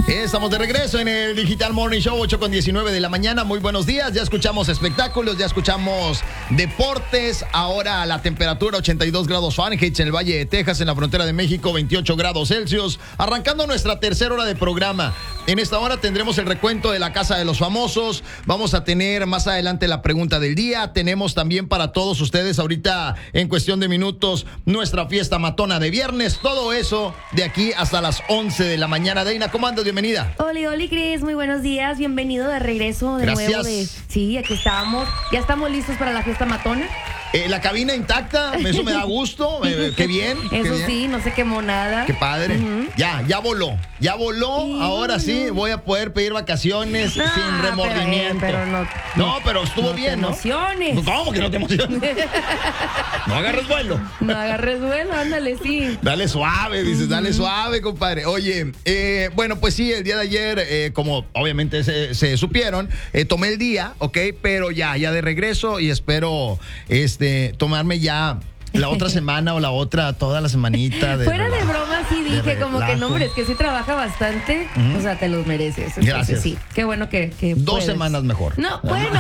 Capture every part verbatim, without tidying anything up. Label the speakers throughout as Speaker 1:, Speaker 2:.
Speaker 1: Estamos de regreso en el Digital Morning Show, ocho con diecinueve de la mañana. Muy buenos días. Ya escuchamos espectáculos, ya escuchamos deportes. Ahora la temperatura ochenta y dos grados Fahrenheit en el Valle de Texas, en la frontera de México, veintiocho grados Celsius. Arrancando nuestra tercera hora de programa. En esta hora tendremos el recuento de la Casa de los Famosos. Vamos a tener más adelante la pregunta del día. Tenemos también para todos ustedes ahorita, en cuestión de minutos, nuestra fiesta matona de viernes. Todo eso de aquí hasta las once de la mañana. Deina, ¿cómo andas? Bienvenida.
Speaker 2: Oli, Oli, Cris, muy buenos días. Bienvenido de regreso de
Speaker 1: Gracias.
Speaker 2: nuevo. De, sí, aquí estamos. Ya estamos listos para la fiesta matona.
Speaker 1: Eh, la cabina intacta, eso me da gusto. Eh, qué bien.
Speaker 2: Eso
Speaker 1: qué bien.
Speaker 2: sí, no se quemó nada.
Speaker 1: Qué padre. Uh-huh. Ya, ya voló. Ya voló.
Speaker 2: Sí,
Speaker 1: Ahora sí
Speaker 2: no.
Speaker 1: voy a poder pedir vacaciones
Speaker 2: No,
Speaker 1: sin remordimiento.
Speaker 2: Pero, pero no,
Speaker 1: no, pero estuvo
Speaker 2: no
Speaker 1: bien,
Speaker 2: te
Speaker 1: ¿no?
Speaker 2: emociones.
Speaker 1: ¿Cómo que no te emociones? No agarres vuelo.
Speaker 2: No agarres vuelo, ándale, sí.
Speaker 1: Dale suave, dices, uh-huh. Dale suave, compadre. Oye, eh, bueno, pues sí, el día de ayer, eh, como obviamente se, se supieron, eh, tomé el día, ¿ok? Pero ya, ya de regreso y espero este tomarme ya la otra semana o la otra, toda la semanita. De
Speaker 2: Fuera
Speaker 1: relajo,
Speaker 2: de broma, sí dije, como que no, hombre, es que sí trabaja bastante. Uh-huh. O sea, te los mereces. Entonces,
Speaker 1: gracias.
Speaker 2: Sí, qué bueno que, que
Speaker 1: Dos
Speaker 2: puedes.
Speaker 1: semanas mejor.
Speaker 2: No, bueno.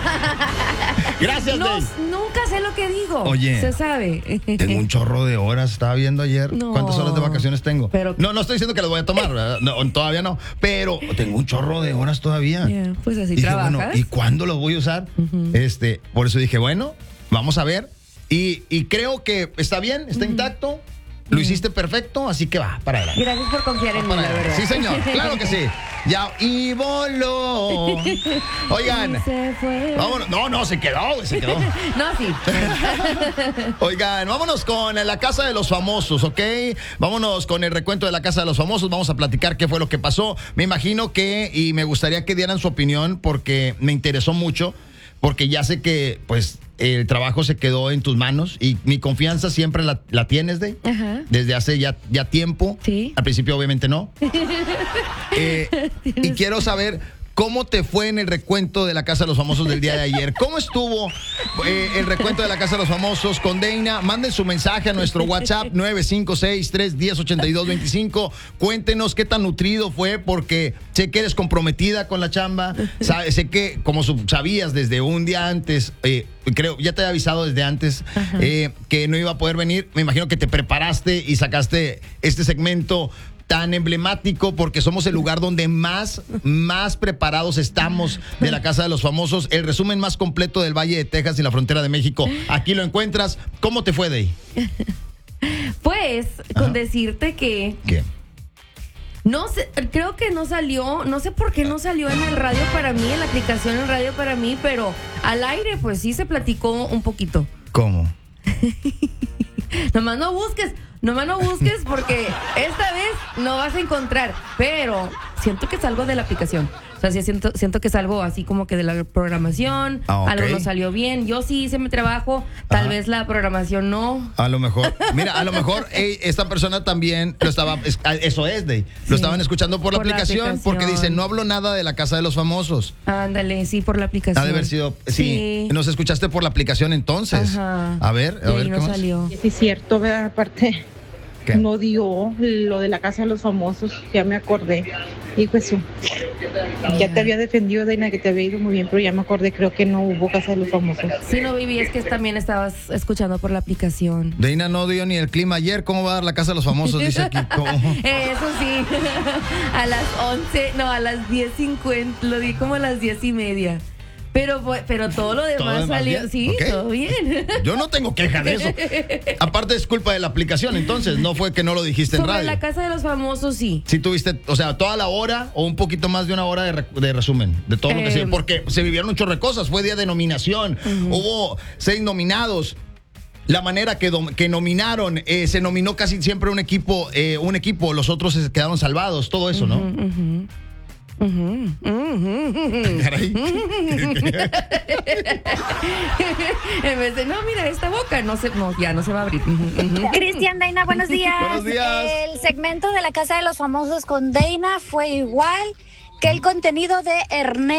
Speaker 1: Gracias,
Speaker 2: no,
Speaker 1: Dave.
Speaker 2: Nunca sé lo que digo.
Speaker 1: Oye.
Speaker 2: Se sabe.
Speaker 1: Tengo un chorro de horas, estaba viendo ayer.
Speaker 2: No.
Speaker 1: ¿Cuántas horas de vacaciones tengo?
Speaker 2: Pero,
Speaker 1: no, no estoy diciendo que las voy a tomar, no, todavía no. Pero tengo un chorro de horas todavía.
Speaker 2: Yeah, pues así
Speaker 1: dije,
Speaker 2: trabajas.
Speaker 1: bueno, ¿y cuándo los voy a usar? Uh-huh. Este, por eso dije, bueno, vamos a ver. Y, y creo que está bien, está uh-huh. intacto. Lo uh-huh. hiciste perfecto, así que va, para adelante.
Speaker 2: Gracias por confiar en mí, la verdad.
Speaker 1: Sí, señor, claro que sí. Ya, y voló. Oigan,
Speaker 2: y se fue.
Speaker 1: Vámonos. No, no, se quedó, se quedó.
Speaker 2: No, sí.
Speaker 1: Oigan, vámonos con la Casa de los Famosos, ¿ok? Vámonos con el recuento de la Casa de los Famosos. Vamos a platicar qué fue lo que pasó. Me imagino que, y me gustaría que dieran su opinión porque me interesó mucho. Porque ya sé que, pues, el trabajo se quedó en tus manos y mi confianza siempre la, la tienes, de
Speaker 2: Ajá.
Speaker 1: desde hace ya, ya tiempo.
Speaker 2: Sí.
Speaker 1: Al principio, obviamente, no. eh, y quiero saber cómo te fue en el recuento de la Casa de los Famosos del día de ayer. ¿Cómo estuvo eh, el recuento de la Casa de los Famosos con Deina? Manden su mensaje a nuestro WhatsApp nueve cinco seis, tres uno cero, ocho dos dos cinco. Cuéntenos qué tan nutrido fue, porque sé que eres comprometida con la chamba. Sabe, sé que, como sabías desde un día antes, eh, creo, ya te había avisado desde antes eh, que no iba a poder venir. Me imagino que te preparaste y sacaste este segmento tan emblemático, porque somos el lugar donde más, más preparados estamos de la Casa de los Famosos. El resumen más completo del Valle de Texas y la frontera de México. Aquí lo encuentras. ¿Cómo te fue, Dey?
Speaker 2: Pues, con Ajá. decirte que...
Speaker 1: ¿Qué?
Speaker 2: No sé, creo que no salió, no sé por qué no salió en el radio para mí, en la aplicación en radio para mí, pero al aire, pues sí se platicó un poquito.
Speaker 1: ¿Cómo?
Speaker 2: Nomás no busques, nomás no busques porque esta vez no vas a encontrar, pero siento que es algo de la aplicación. O sea, sí siento, siento que es algo así como que de la programación, ah, okay. Algo no salió bien. Yo sí hice mi trabajo, tal Ajá. vez la programación no.
Speaker 1: A lo mejor, mira, a lo mejor hey, esta persona también lo estaba, eso es, de, sí. Lo estaban escuchando por, por la, aplicación, la aplicación, porque dice, no hablo nada de la Casa de los Famosos.
Speaker 2: Ándale, sí, por la aplicación.
Speaker 1: Ha de haber sido, sí, sí. Nos escuchaste por la aplicación entonces.
Speaker 2: Ajá.
Speaker 1: A ver, a
Speaker 2: y
Speaker 1: ver,
Speaker 2: no
Speaker 1: ¿qué más?
Speaker 2: salió.
Speaker 3: Sí, es cierto, ¿verdad? Aparte...
Speaker 1: ¿Qué?
Speaker 3: No dio lo de la Casa de los Famosos, ya me acordé. Hijo eso. Ya te había defendido, Deina, que te había ido muy bien, pero ya me acordé, creo que no hubo Casa de los Famosos.
Speaker 2: Sí, no, Vivi, es que también estabas escuchando por la aplicación.
Speaker 1: Deina no dio ni el clima ayer, ¿cómo va a dar la Casa de los Famosos? Dice aquí. ¿Cómo?
Speaker 2: Eso sí, a las once, no, a las diez cincuenta, lo di como a las diez y media. Pero, pero todo lo demás, ¿Todo demás salió, bien? Sí, okay. Todo bien.
Speaker 1: Yo no tengo queja de eso. Aparte es culpa de la aplicación, entonces, no fue que no lo dijiste
Speaker 2: Sobre
Speaker 1: en radio.
Speaker 2: Sobre la Casa de los Famosos, sí.
Speaker 1: Sí tuviste, o sea, toda la hora o un poquito más de una hora de, re, de resumen de todo eh, lo que se... Porque se vivieron un chorro de cosas, fue día de nominación, uh-huh. Hubo seis nominados. La manera que, dom, que nominaron, eh, se nominó casi siempre un equipo, eh, un equipo, los otros se quedaron salvados, todo eso,
Speaker 2: uh-huh,
Speaker 1: ¿no?
Speaker 2: Uh-huh. Uh-huh, uh-huh.
Speaker 1: Caray.
Speaker 2: En vez de, no, mira, esta boca no se, no, ya no se va a abrir. Uh-huh.
Speaker 4: Cristian, Deina, buenos días.
Speaker 1: Buenos días.
Speaker 4: El segmento de la Casa de los Famosos con Deina fue igual que el contenido de Ernesto.